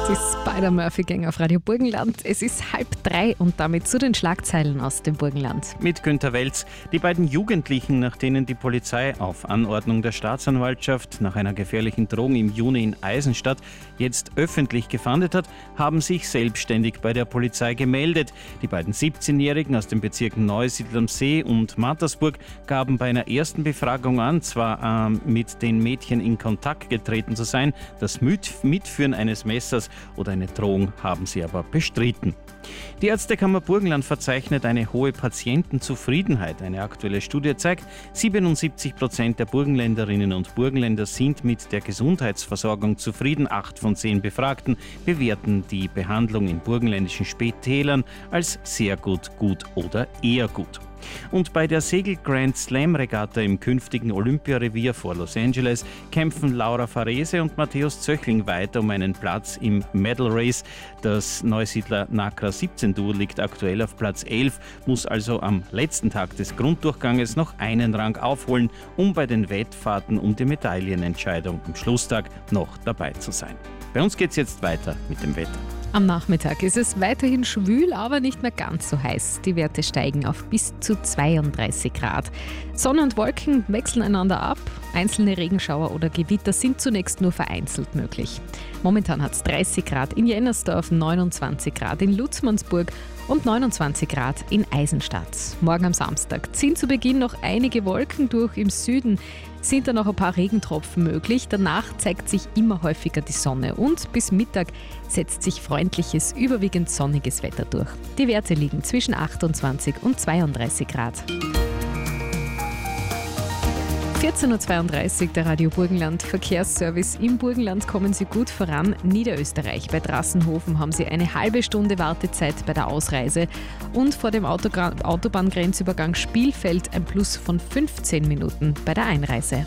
Die Spider-Murphy-Gang auf Radio Burgenland. Es ist 2:30 und damit zu den Schlagzeilen aus dem Burgenland. Mit Günter Welz. Die beiden Jugendlichen, nach denen die Polizei auf Anordnung der Staatsanwaltschaft nach einer gefährlichen Drohung im Juni in Eisenstadt jetzt öffentlich gefahndet hat, haben sich selbstständig bei der Polizei gemeldet. Die beiden 17-Jährigen aus den Bezirken Neusiedl am See und Mattersburg gaben bei einer ersten Befragung an, zwar mit den Mädchen in Kontakt getreten zu sein, das Mitführen eines Messers oder eine Drohung haben sie aber bestritten. Die Ärztekammer Burgenland verzeichnet eine hohe Patientenzufriedenheit. Eine aktuelle Studie zeigt, 77% der Burgenländerinnen und Burgenländer sind mit der Gesundheitsversorgung zufrieden. 8 von 10 Befragten bewerten die Behandlung in burgenländischen Spitälern als sehr gut, gut oder eher gut. Und bei der Segel-Grand-Slam-Regatta im künftigen Olympiarevier vor Los Angeles kämpfen Laura Farese und Matthäus Zöchling weiter um einen Platz im Medal Race. Das Neusiedler NACRA 17 Duo liegt aktuell auf Platz 11, muss also am letzten Tag des Grunddurchganges noch einen Rang aufholen, um bei den Wettfahrten um die Medaillenentscheidung am Schlusstag noch dabei zu sein. Bei uns geht's jetzt weiter mit dem Wetter. Am Nachmittag ist es weiterhin schwül, aber nicht mehr ganz so heiß. Die Werte steigen auf bis zu 32 Grad. Sonne und Wolken wechseln einander ab. Einzelne Regenschauer oder Gewitter sind zunächst nur vereinzelt möglich. Momentan hat es 30 Grad in Jennersdorf, 29 Grad in Lutzmannsburg und 29 Grad in Eisenstadt. Morgen am Samstag ziehen zu Beginn noch einige Wolken durch. Im Süden sind dann noch ein paar Regentropfen möglich. Danach zeigt sich immer häufiger die Sonne und bis Mittag setzt sich freundliches, überwiegend sonniges Wetter durch. Die Werte liegen zwischen 28 und 32 Grad. 14.32 Uhr, der Radio Burgenland Verkehrsservice. Im Burgenland kommen Sie gut voran. Niederösterreich. Bei Drassenhofen haben Sie eine halbe Stunde Wartezeit bei der Ausreise und vor dem Autobahngrenzübergang Spielfeld ein Plus von 15 Minuten bei der Einreise.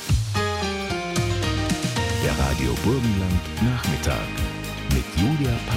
Der Radio Burgenland Nachmittag mit Julia